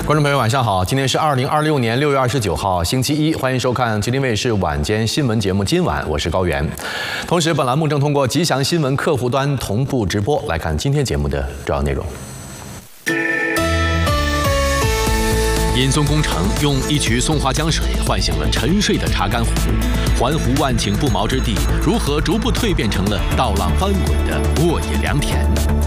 观众朋友，晚上好！今天是2026年6月29号，星期一，欢迎收看吉林卫视晚间新闻节目。今晚我是高原，同时本栏目正通过吉祥新闻客户端同步直播。来看今天节目的主要内容。尹淞工程用一渠松花江水唤醒了沉睡的查干湖，环湖万顷不毛之地如何逐步蜕变成了稻浪翻滚的沃野良田？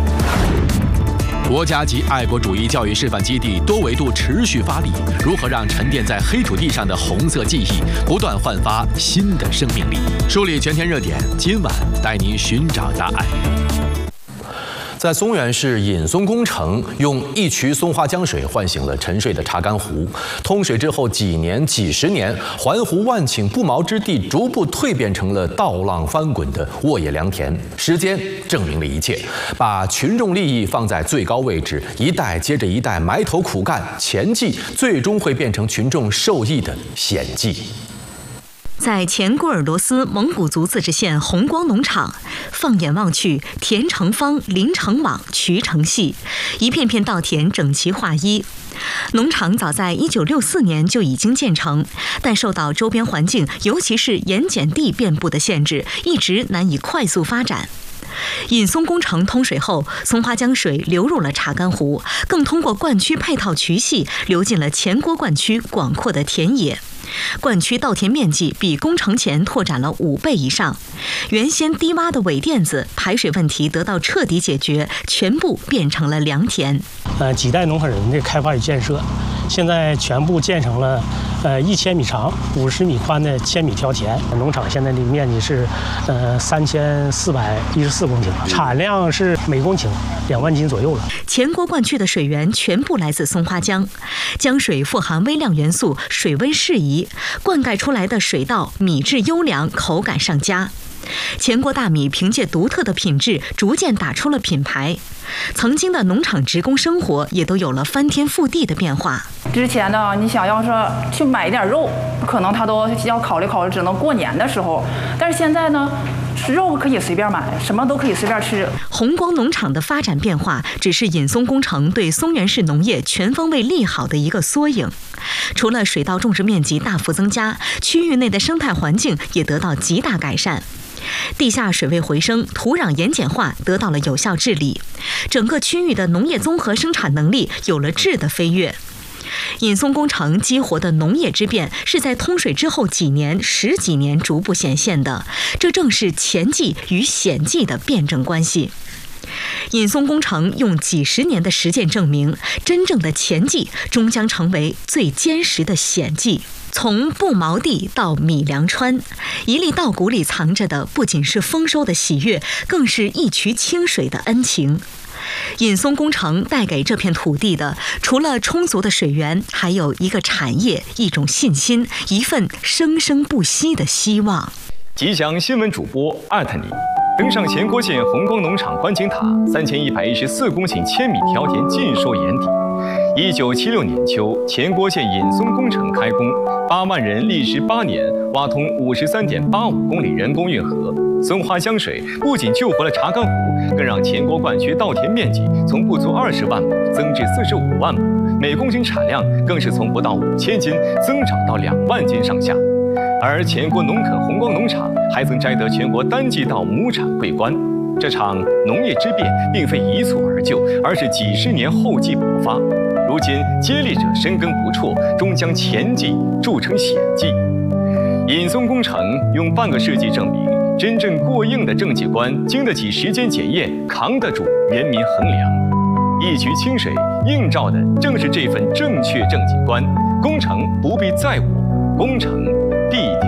国家级爱国主义教育示范基地多维度持续发力，如何让沉淀在黑土地上的红色记忆不断焕发新的生命力？梳理全天热点，今晚带您寻找答案。在松原市，尹淞工程用一渠松花江水唤醒了沉睡的查干湖。通水之后几年、几十年，环湖万顷不毛之地逐步蜕变成了稻浪翻滚的沃野良田。时间证明了一切，把群众利益放在最高位置，一代接着一代埋头苦干，前绩最终会变成群众受益的显绩。 在前鄂尔多斯蒙古族自治县红光农场，放眼望去，田成方，林成网，渠成细，一片片稻田整齐划一。农场早在1964年就已经建成，但受到周边环境，尤其是盐碱地遍布的限制，一直难以快速发展。尹淞工程通水后，松花江水流入了查干湖，更通过灌区配套渠系流进了前郭灌区广阔的田野。灌区稻田面积比工程前拓展了5倍以上，原先低洼的苇甸子排水问题得到彻底解决，全部变成了良田。 几代农村人的开发与建设，现在全部建成了1000米长、50米宽的1000米条田。农场现在的面积是3414公顷，产量是每公顷2万斤左右了。 前郭灌区的水源全部来自松花江，江水富含微量元素，水温适宜，灌溉出来的水稻米质优良，口感上佳。前郭大米凭借独特的品质，逐渐打出了品牌。曾经的农场职工生活也都有了翻天覆地的变化。 之前呢，你想要是去买一点肉，可能他都要考虑，只能过年的时候。但是现在呢，肉可以随便买，什么都可以随便吃。 红光农场的发展变化，只是尹淞工程对松原市农业全方位利好的一个缩影。除了水稻种植面积大幅增加，区域内的生态环境也得到极大改善。地下水位回升，土壤盐碱化得到了有效治理，整个区域的农业综合生产能力有了质的飞跃。尹淞工程激活的农业之变是在通水之后几年、10几年逐步显现的，这正是前绩与显绩的辩证关系。尹淞工程用几十年的实践证明，真正的前绩终将成为最坚实的显绩。从不毛地到米粮川，一粒稻谷里藏着的不仅是丰收的喜悦，更是一渠清水的恩情。尹淞工程带给这片土地的，除了充足的水源，还有一个产业、一种信心、一份生生不息的希望。 吉祥新闻主播你，登上前郭县红光农场观景塔，3114公顷1000米条田尽收眼底。1976年秋，前郭县尹淞工程开工，8万人历时8年挖通53.85公里人工运河。松花江水不仅救活了查干湖，更让前郭灌区稻田面积从不足20万亩增至45万亩，每公顷产量更是从不到5000斤增长到2万斤上下。而前郭农垦红光农场还曾摘得全国单季稻亩产桂冠。这场农业之变并非一蹴而就，而是几十年厚积薄发。如今接力者深耕不辍，终将前绩铸成显绩。尹淞工程用半个世纪证明，真正过硬的政绩观经得起时间检验，扛得住人民衡量。一渠清水映照的正是这份正确政绩观。工程不必在我，工程必定